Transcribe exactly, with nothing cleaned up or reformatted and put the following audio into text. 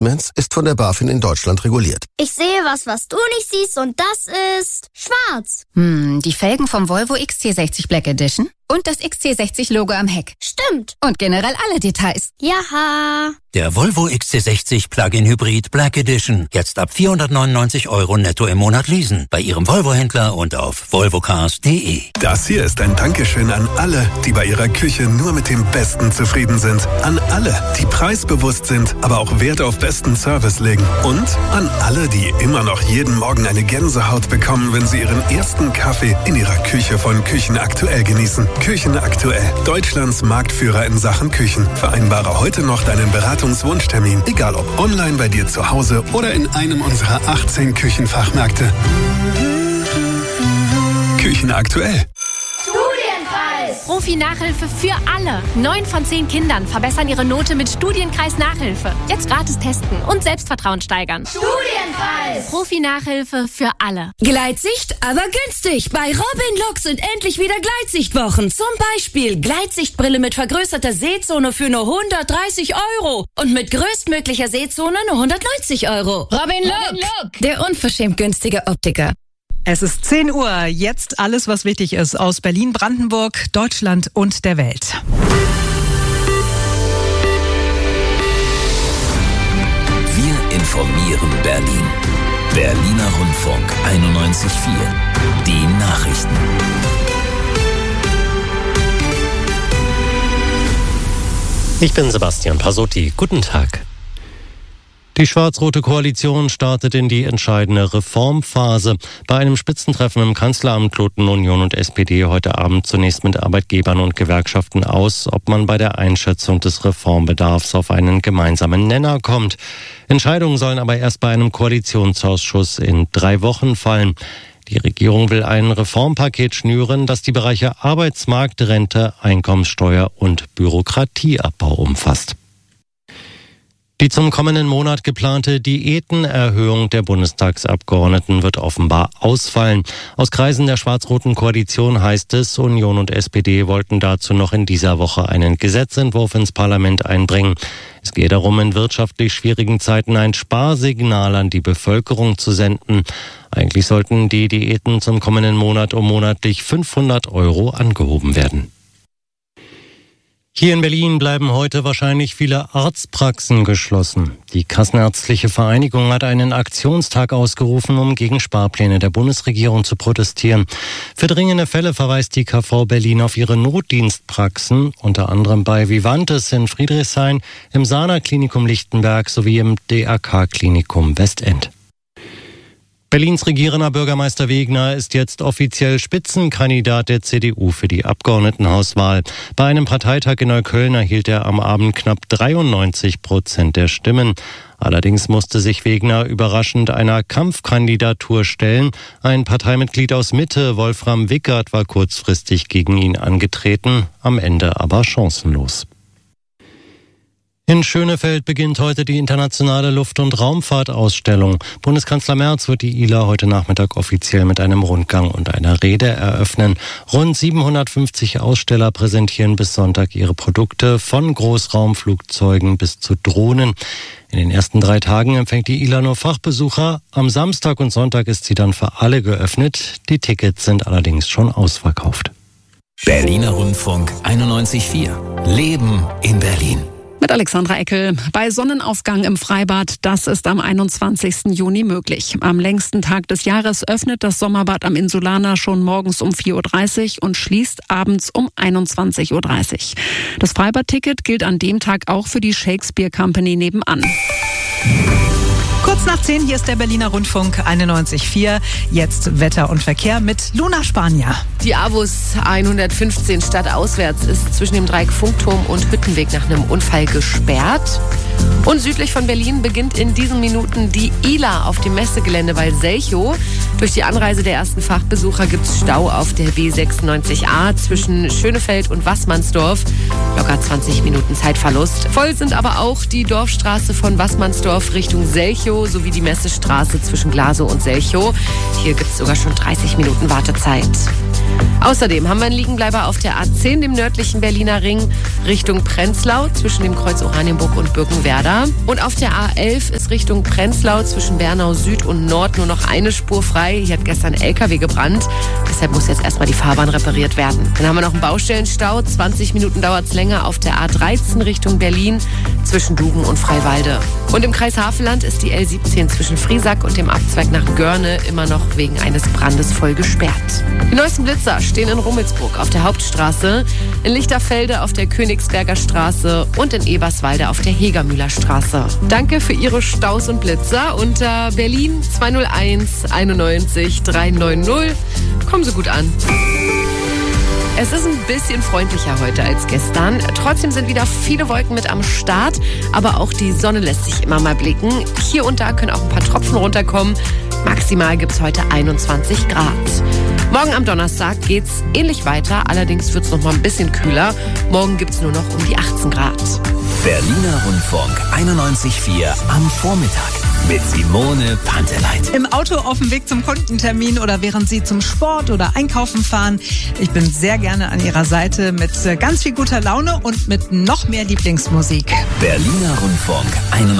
Investments ist von der BaFin in Deutschland reguliert. Ich sehe was, was du nicht siehst und das ist schwarz. Hm, die Felgen vom Volvo X C sechzig Black Edition und das X C sechzig Logo am Heck. Stimmt. Und generell alle Details. Jaha. Der Volvo X C sechzig Plug-in Hybrid Black Edition. Jetzt ab vierhundertneunundneunzig Euro netto im Monat leasen. Bei Ihrem Volvo-Händler und auf volvocars punkt de. Das hier ist ein Dankeschön an alle, die bei ihrer Küche nur mit dem Besten zufrieden sind. An alle, die preisbewusst sind, aber auch Wert auf besten Service legen. Und an alle, die immer noch jeden Morgen eine Gänsehaut bekommen, wenn sie ihren ersten Kaffee in ihrer Küche von Küchen aktuell genießen. Küchen aktuell. Deutschlands Marktführer in Sachen Küchen. Vereinbare heute noch deinen Beratungswunschtermin. Egal ob online bei dir zu Hause oder in einem unserer achtzehn Küchenfachmärkte. Küchen aktuell. Studienkreis. Profi-Nachhilfe für alle. Neun von zehn Kindern verbessern ihre Note mit Studienkreis-Nachhilfe. Jetzt gratis testen und Selbstvertrauen steigern. Studienkreis. Profi-Nachhilfe für alle. Gleitsicht, aber günstig. Bei Robin Look sind endlich wieder Gleitsichtwochen. Zum Beispiel Gleitsichtbrille mit vergrößerter Sehzone für nur hundertdreißig Euro. Und mit größtmöglicher Sehzone nur hundertneunzig Euro. Robin Look, Robin Look. Der unverschämt günstige Optiker. Es ist zehn Uhr. Jetzt alles, was wichtig ist aus Berlin, Brandenburg, Deutschland und der Welt. Wir informieren Berlin. Berliner Rundfunk einundneunzig Komma vier. Die Nachrichten. Ich bin Sebastian Pasotti. Guten Tag. Die schwarz-rote Koalition startet in die entscheidende Reformphase. Bei einem Spitzentreffen im Kanzleramt loten Union und S P D heute Abend zunächst mit Arbeitgebern und Gewerkschaften aus, ob man bei der Einschätzung des Reformbedarfs auf einen gemeinsamen Nenner kommt. Entscheidungen sollen aber erst bei einem Koalitionsausschuss in drei Wochen fallen. Die Regierung will ein Reformpaket schnüren, das die Bereiche Arbeitsmarkt, Rente, Einkommenssteuer und Bürokratieabbau umfasst. Die zum kommenden Monat geplante Diätenerhöhung der Bundestagsabgeordneten wird offenbar ausfallen. Aus Kreisen der schwarz-roten Koalition heißt es, Union und S P D wollten dazu noch in dieser Woche einen Gesetzentwurf ins Parlament einbringen. Es gehe darum, in wirtschaftlich schwierigen Zeiten ein Sparsignal an die Bevölkerung zu senden. Eigentlich sollten die Diäten zum kommenden Monat um monatlich fünfhundert Euro angehoben werden. Hier in Berlin bleiben heute wahrscheinlich viele Arztpraxen geschlossen. Die Kassenärztliche Vereinigung hat einen Aktionstag ausgerufen, um gegen Sparpläne der Bundesregierung zu protestieren. Für dringende Fälle verweist die K V Berlin auf ihre Notdienstpraxen, unter anderem bei Vivantes in Friedrichshain, im Sana-Klinikum Lichtenberg sowie im D R K-Klinikum Westend. Berlins regierender Bürgermeister Wegner ist jetzt offiziell Spitzenkandidat der C D U für die Abgeordnetenhauswahl. Bei einem Parteitag in Neukölln erhielt er am Abend knapp dreiundneunzig Prozent der Stimmen. Allerdings musste sich Wegner überraschend einer Kampfkandidatur stellen. Ein Parteimitglied aus Mitte, Wolfram Wickert, war kurzfristig gegen ihn angetreten, am Ende aber chancenlos. In Schönefeld beginnt heute die internationale Luft- und Raumfahrtausstellung. Bundeskanzler Merz wird die I L A heute Nachmittag offiziell mit einem Rundgang und einer Rede eröffnen. Rund siebenhundertfünfzig Aussteller präsentieren bis Sonntag ihre Produkte, von Großraumflugzeugen bis zu Drohnen. In den ersten drei Tagen empfängt die I L A nur Fachbesucher. Am Samstag und Sonntag ist sie dann für alle geöffnet. Die Tickets sind allerdings schon ausverkauft. Berliner Rundfunk einundneunzig Komma vier. Leben in Berlin. Mit Alexandra Eckel. Bei Sonnenaufgang im Freibad, das ist am einundzwanzigsten Juni möglich. Am längsten Tag des Jahres öffnet das Sommerbad am Insulaner schon morgens um vier Uhr dreißig und schließt abends um einundzwanzig Uhr dreißig. Das Freibadticket gilt an dem Tag auch für die Shakespeare Company nebenan. Kurz nach zehn, hier ist der Berliner Rundfunk einundneunzig Komma vier. Jetzt Wetter und Verkehr mit Luna Spanier. Die Avus hundertfünfzehn stadtauswärts ist zwischen dem Dreieck Funkturm und Hüttenweg nach einem Unfall gesperrt. Und südlich von Berlin beginnt in diesen Minuten die I L A auf dem Messegelände bei Selchow. Durch die Anreise der ersten Fachbesucher gibt es Stau auf der B sechsundneunzig A zwischen Schönefeld und Waßmannsdorf. Locker zwanzig Minuten Zeitverlust. Voll sind aber auch die Dorfstraße von Waßmannsdorf Richtung Selchow sowie die Messestraße zwischen Glasow und Selchow. Hier gibt es sogar schon dreißig Minuten Wartezeit. Außerdem haben wir einen Liegenbleiber auf der A zehn, dem nördlichen Berliner Ring, Richtung Prenzlau zwischen dem Kreuz Oranienburg und Birkenwerk. Finkenwerder. Und auf der A elf ist Richtung Prenzlau zwischen Bernau Süd und Nord nur noch eine Spur frei. Hier hat gestern ein L K W gebrannt. Deshalb muss jetzt erstmal die Fahrbahn repariert werden. Dann haben wir noch einen Baustellenstau. zwanzig Minuten dauert es länger auf der A dreizehn Richtung Berlin zwischen Duben und Freiwalde. Und im Kreis Havelland ist die L siebzehn zwischen Friesack und dem Abzweig nach Görne immer noch wegen eines Brandes voll gesperrt. Die neuesten Blitzer stehen in Rummelsburg auf der Hauptstraße, in Lichterfelde auf der Königsberger Straße und in Eberswalde auf der Hegermühler Straße. Danke für Ihre Staus und Blitzer unter Berlin zwei null eins einundneunzig dreihundertneunzig. Kommen Sie gut an. Es ist ein bisschen freundlicher heute als gestern. Trotzdem sind wieder viele Wolken mit am Start, aber auch die Sonne lässt sich immer mal blicken. Hier und da können auch ein paar Tropfen runterkommen. Maximal gibt es heute einundzwanzig Grad. Morgen am Donnerstag geht's ähnlich weiter, allerdings wird es noch mal ein bisschen kühler. Morgen gibt es nur noch um die achtzehn Grad. Berliner Rundfunk einundneunzig Komma vier am Vormittag mit Simone Panteleit. Im Auto auf dem Weg zum Kundentermin oder während Sie zum Sport oder Einkaufen fahren. Ich bin sehr gerne an Ihrer Seite mit ganz viel guter Laune und mit noch mehr Lieblingsmusik. Berliner Rundfunk einundneunzig.